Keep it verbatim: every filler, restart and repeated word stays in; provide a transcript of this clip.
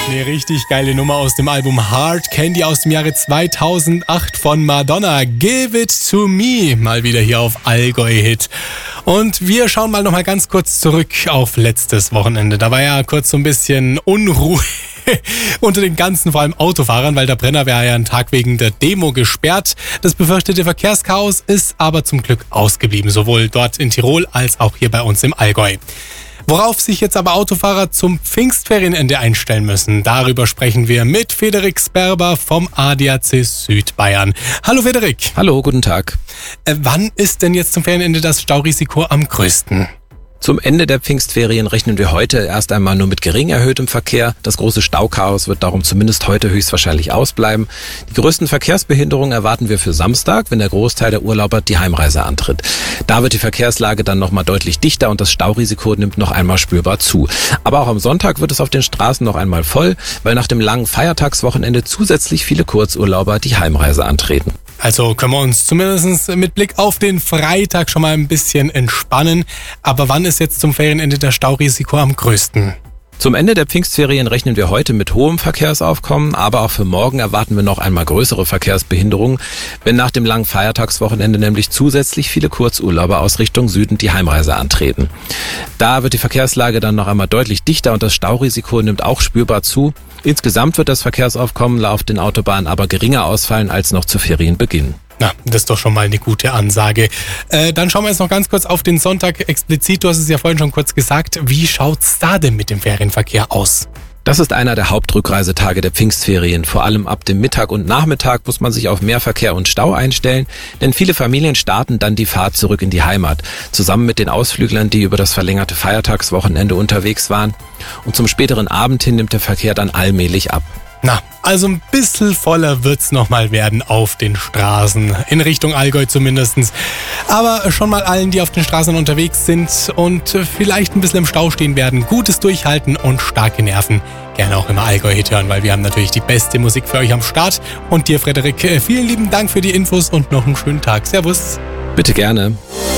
Eine richtig geile Nummer aus dem Album Hard Candy aus dem Jahre zweitausendacht von Madonna. Give It To Me. Mal wieder hier auf Allgäu Hit. Und wir schauen mal noch mal ganz kurz zurück auf letztes Wochenende. Da war ja kurz so ein bisschen Unruhe unter den ganzen, vor allem Autofahrern, weil der Brenner war ja einen Tag wegen der Demo gesperrt. Das befürchtete Verkehrschaos ist aber zum Glück ausgeblieben, sowohl dort in Tirol als auch hier bei uns im Allgäu. Worauf sich jetzt aber Autofahrer zum Pfingstferienende einstellen müssen, darüber sprechen wir mit Frederik Sperber vom A D A C Südbayern. Hallo Frederik. Hallo, guten Tag. Äh, wann ist denn jetzt zum Ferienende das Staurisiko am größten? Zum Ende der Pfingstferien rechnen wir heute erst einmal nur mit gering erhöhtem Verkehr. Das große Stauchaos wird darum zumindest heute höchstwahrscheinlich ausbleiben. Die größten Verkehrsbehinderungen erwarten wir für Samstag, wenn der Großteil der Urlauber die Heimreise antritt. Da wird die Verkehrslage dann nochmal deutlich dichter und das Staurisiko nimmt noch einmal spürbar zu. Aber auch am Sonntag wird es auf den Straßen noch einmal voll, weil nach dem langen Feiertagswochenende zusätzlich viele Kurzurlauber die Heimreise antreten. Also können wir uns zumindest mit Blick auf den Freitag schon mal ein bisschen entspannen. Aber wann ist jetzt zum Ferienende das Staurisiko am größten? Zum Ende der Pfingstferien rechnen wir heute mit hohem Verkehrsaufkommen, aber auch für morgen erwarten wir noch einmal größere Verkehrsbehinderungen, wenn nach dem langen Feiertagswochenende nämlich zusätzlich viele Kurzurlauber aus Richtung Süden die Heimreise antreten. Da wird die Verkehrslage dann noch einmal deutlich dichter und das Staurisiko nimmt auch spürbar zu. Insgesamt wird das Verkehrsaufkommen auf den Autobahnen aber geringer ausfallen als noch zu Ferienbeginn. Na, das ist doch schon mal eine gute Ansage. Äh, dann schauen wir jetzt noch ganz kurz auf den Sonntag explizit. Du hast es ja vorhin schon kurz gesagt. Wie schaut's da denn mit dem Ferienverkehr aus? Das ist einer der Hauptrückreisetage der Pfingstferien. Vor allem ab dem Mittag und Nachmittag muss man sich auf mehr Verkehr und Stau einstellen, denn viele Familien starten dann die Fahrt zurück in die Heimat, zusammen mit den Ausflüglern, die über das verlängerte Feiertagswochenende unterwegs waren. Und zum späteren Abend hin nimmt der Verkehr dann allmählich ab. Na, also ein bisschen voller wird's noch mal werden auf den Straßen, in Richtung Allgäu zumindestens. Aber schon mal allen, die auf den Straßen unterwegs sind und vielleicht ein bisschen im Stau stehen werden, gutes Durchhalten und starke Nerven. Gerne auch immer Allgäu-Hit hören, weil wir haben natürlich die beste Musik für euch am Start. Und dir, Frederik, vielen lieben Dank für die Infos und noch einen schönen Tag. Servus. Bitte gerne.